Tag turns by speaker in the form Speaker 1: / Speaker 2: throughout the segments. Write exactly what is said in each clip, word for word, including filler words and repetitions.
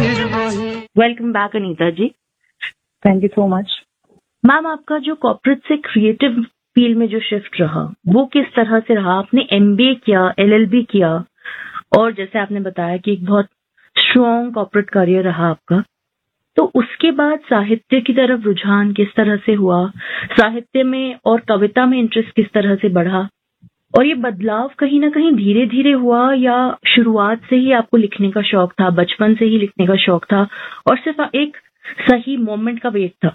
Speaker 1: Welcome back Anita ji.
Speaker 2: Thank you so much.
Speaker 1: Ma'am, आपका जो corporate से क्रिएटिव फील्ड में जो शिफ्ट रहा वो किस तरह से रहा? आपने एमबीए किया, एलएलबी किया, और जैसे आपने बताया कि एक बहुत स्ट्रॉन्ग कॉर्पोरेट करियर रहा आपका, तो उसके बाद साहित्य की तरफ रुझान किस तरह से हुआ? साहित्य में और कविता में इंटरेस्ट किस तरह से बढ़ा? और ये बदलाव कहीं ना कहीं धीरे धीरे हुआ या शुरुआत से ही आपको लिखने का शौक था, बचपन से ही लिखने का शौक था और सिर्फ एक सही मोमेंट का वेट था?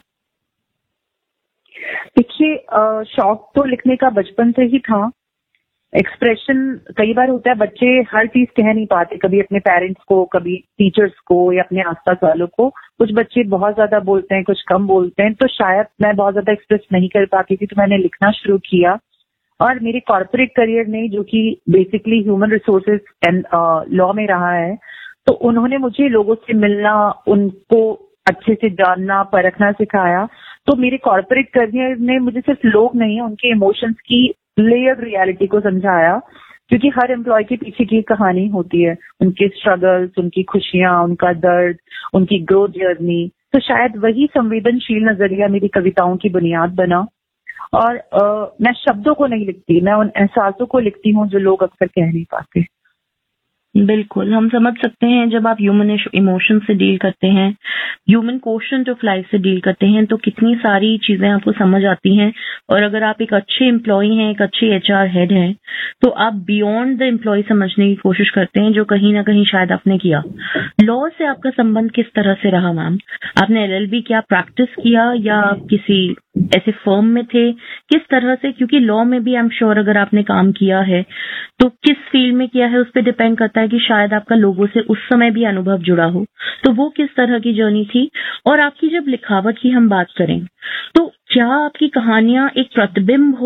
Speaker 2: देखिए, शौक तो लिखने का बचपन से ही था। एक्सप्रेशन कई बार होता है, बच्चे हर चीज कह नहीं पाते, कभी अपने पेरेंट्स को, कभी टीचर्स को या अपने आसपास वालों को। कुछ बच्चे बहुत ज्यादा बोलते हैं, कुछ कम बोलते हैं, तो शायद मैं बहुत ज्यादा एक्सप्रेस नहीं कर पाती थी, तो मैंने लिखना शुरू किया। और मेरे कॉर्पोरेट करियर ने, जो कि basically human resources and law में रहा है, तो उन्होंने मुझे लोगों से मिलना, उनको अच्छे से जानना, परखना सिखाया। तो मेरे कॉर्पोरेट करियर ने मुझे सिर्फ लोग नहीं, उनके इमोशंस की लेयर्ड रियलिटी को समझाया, क्योंकि हर एम्प्लॉय के पीछे की कहानी होती है, उनके स्ट्रगल्स, उनकी खुशियां, उनका दर्द, उनकी ग्रोथ जर्नी। तो शायद वही संवेदनशील नजरिया मेरी कविताओं की बुनियाद बना। और आ, मैं शब्दों को नहीं लिखती, मैं उन एहसासों को लिखती हूँ जो लोग अक्सर कह नहीं पाते।
Speaker 1: बिल्कुल, हम समझ सकते हैं जब आप ह्यूमन इमोशन से डील करते हैं, ह्यूमन क्वोशंट ऑफ लाइफ से डील करते हैं, तो कितनी सारी चीजें आपको समझ आती हैं। और अगर आप एक अच्छे एम्प्लॉय हैं, एक अच्छे एचआर हेड हैं, तो आप बियॉन्ड द एम्प्लॉय समझने की कोशिश करते हैं, जो कहीं ना कहीं शायद आपने किया। लॉ से आपका संबंध किस तरह से रहा मैम? आपने एलएलबी क्या प्रैक्टिस किया या आप किसी ऐसे फर्म में थे? किस तरह से, क्योंकि लॉ में भी आई एम श्योर अगर आपने काम किया है तो किस फील्ड में किया है उस पर डिपेंड करता है कि शायद आपका लोगों से उस समय भी अनुभव जुड़ा हो। तो वो किस तरह की जर्नी थी? और आपकी जब लिखावट की हम बात करें, तो क्या आपकी कहानियां एक प्रतिबिंब